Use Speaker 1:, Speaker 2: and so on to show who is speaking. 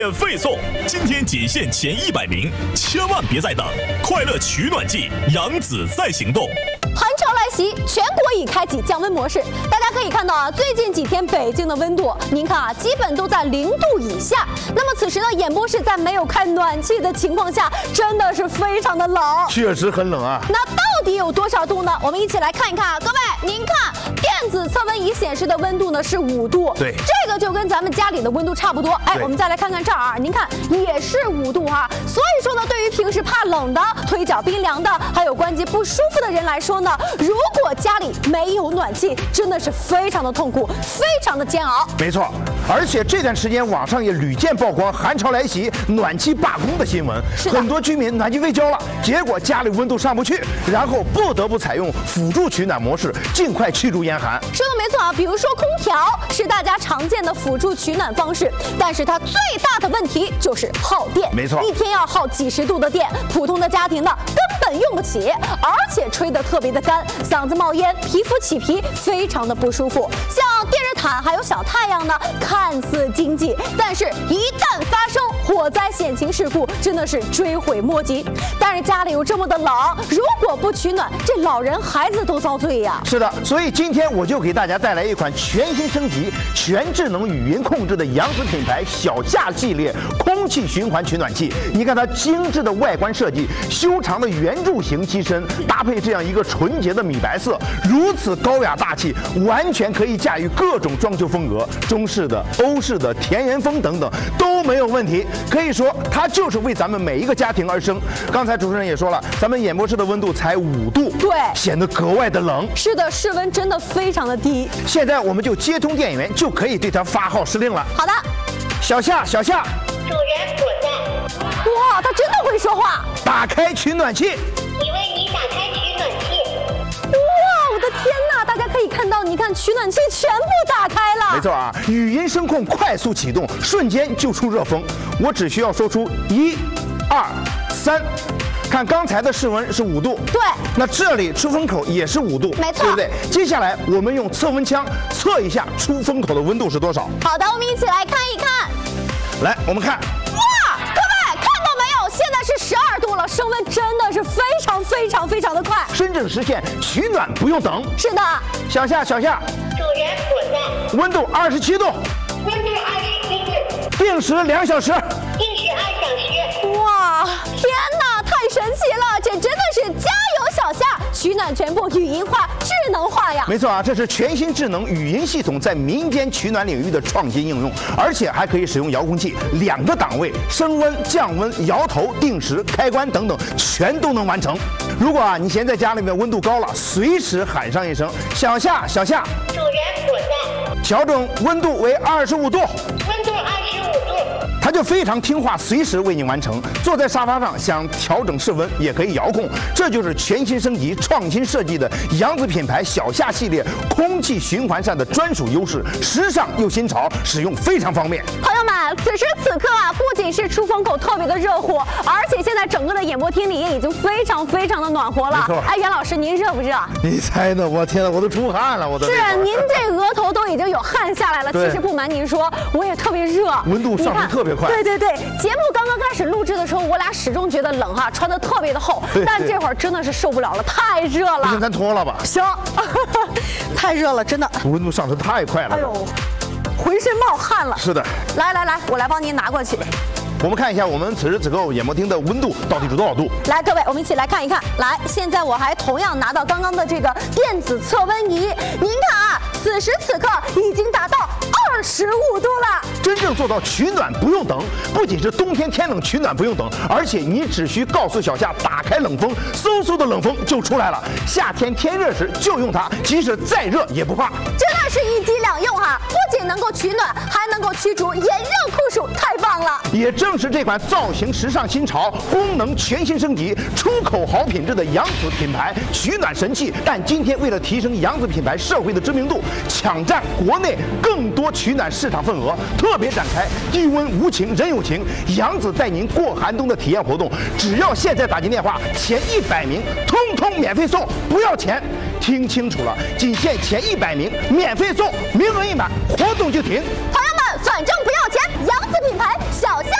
Speaker 1: 免费送！今天仅限前100名，千万别再等！快乐取暖季，杨子在行动。
Speaker 2: 寒潮来袭，全国已开启降温模式。大家可以看到啊，最近几天北京的温度，您看啊，基本都在0度以下。那么此时呢，演播室在没有开暖气的情况下，真的是非常的冷，
Speaker 3: 确实很冷啊。
Speaker 2: 那到底有多少度呢？我们一起来看一看啊，各位，您看电子测温仪显示的温度呢是5度，
Speaker 3: 对，
Speaker 2: 这个就跟咱们家里的温度差不多。哎，我们再来看看这儿啊，您看也是5度哈。所以说呢，对于平时怕冷的、腿脚冰凉的，还有关节不舒服的人来说呢，如果家里没有暖气，真的是非常的痛苦，非常的煎熬。
Speaker 3: 没错，而且这段时间网上也屡见曝光寒潮来袭、暖气罢工的新闻，很多居民暖气费交了，结果家里温度上不去，然后不得不采用辅助取暖模式，尽快驱逐严寒。
Speaker 2: 说的没错啊，比如说空调是大家常见的辅助取暖方式，但是它最大的问题就是耗电。
Speaker 3: 没错，
Speaker 2: 一天要耗几十度的电，普通的家庭呢根本用不起，而且吹得特别的干，嗓子冒烟，皮肤起皮，非常的不舒服。像电热毯还有小太阳呢，看似经济，但是一旦发生火灾险情事故，真的是追悔莫及。但是家里有这么的冷，如果不取暖，这老人孩子都遭罪呀。
Speaker 3: 是的，所以今天我就给大家带来一款全新升级、全智能语音控制的扬子品牌小夏系列空气循环取暖器。你看它精致的外观设计，修长的圆柱形机身，搭配这样一个纯洁的米白色，如此高雅大气，完全可以驾驭各种装修风格，中式的、欧式的、田园风等等都没有问题。可以说，它就是为咱们每一个家庭而生。刚才主持人也说了，咱们演播室的温度才5度，
Speaker 2: 对，
Speaker 3: 显得格外的冷。
Speaker 2: 是的，室温真的非常的低。
Speaker 3: 现在我们就接通电源，就可以对它发号施令了。
Speaker 2: 好的，
Speaker 3: 小夏，小夏，
Speaker 4: 主人我在。
Speaker 2: 哇，他真的会说话。
Speaker 3: 打开取暖器。
Speaker 4: 请问你打开取暖器。
Speaker 2: 哇，我的天哪！大家可以看到，你看取暖器全部打开了。
Speaker 3: 没错啊，语音声控快速启动，瞬间就出热风。我只需要说出1、2、3。看刚才的室温是5度，
Speaker 2: 对，
Speaker 3: 那这里出风口也是5度，
Speaker 2: 没错，
Speaker 3: 对不对？接下来我们用测温枪测一下出风口的温度是多少。
Speaker 2: 好的，我们一起来看一看。
Speaker 3: 来，我们看，
Speaker 2: 哇，各位看到没有？现在是12度了，升温真的是非常的快，
Speaker 3: 真正实现取暖不用等。
Speaker 2: 是的，
Speaker 3: 小夏，小夏，
Speaker 4: 主人我在。
Speaker 3: 温度27度，
Speaker 4: 温度27度，
Speaker 3: 定时2小时，
Speaker 4: 定时2小时。
Speaker 2: 哇，天哪，太神奇了！这真的是加油小夏，取暖全部语音化、智能化呀！
Speaker 3: 没错啊，这是全新智能语音系统在民间取暖领域的创新应用，而且还可以使用遥控器2个档位，升温、降温、摇头、定时、开关等等，全都能完成。如果啊你嫌在家里面温度高了，随时喊上一声“小夏，小夏”，
Speaker 4: 主人我在。
Speaker 3: 调整温度为25度，
Speaker 4: 温度25度。
Speaker 3: 它就非常听话，随时为您完成。坐在沙发上想调整室温也可以遥控，这就是全新升级、创新设计的扬子品牌小夏系列空气循环扇的专属优势，时尚又新潮，使用非常方便。
Speaker 2: 朋友们，此时此刻啊，不仅是出风口特别的热乎，而且现在整个的演播厅里也已经非常的暖和了。
Speaker 3: 没错。
Speaker 2: 哎，袁老师，您热不热？
Speaker 3: 你猜呢？我天哪，我都出汗了，我都。
Speaker 2: 是，您这额头都已经有汗下来了。其实不瞒您说，我也特别热，
Speaker 3: 温度上升特别快。
Speaker 2: 对，节目刚刚开始录制的时候，我俩始终觉得冷哈，穿得特别的厚，但这会儿真的是受不了了，太热了。
Speaker 3: 不行，咱脱了吧。
Speaker 2: 行，太热了，真的。
Speaker 3: 温度上升太快了。
Speaker 2: 哎呦，浑身冒汗了。
Speaker 3: 是的。
Speaker 2: 来，我来帮您拿过去。
Speaker 3: 我们看一下我们此时此刻演播厅的温度到底是多少度？来，
Speaker 2: 各位，我们一起来看一看。来，现在我还同样拿到刚刚的这个电子测温仪，您看啊，此时此刻已经达到25度了。
Speaker 3: 真正做到取暖不用等，不仅是冬天天冷取暖不用等，而且你只需告诉小夏打开冷风，嗖嗖的冷风就出来了。夏天天热时就用它，即使再热也不怕。
Speaker 2: 真的是一机两用哈，不仅能够取暖，还能够驱逐炎热酷暑，太棒了！
Speaker 3: 也正是这款造型时尚新潮、功能全新升级、出口好品质的扬子品牌取暖神器，但今天为了提升扬子品牌社会的知名度，抢占国内更多取暖市场份额，特别展开低温无情人有情，扬子带您过寒冬的体验活动，只要现在打进电话，前100名通通免费送，不要钱。听清楚了，仅限前100名免费送，名额一满，活动就停。
Speaker 2: 朋友们，反正不要钱，扬子品牌小夏。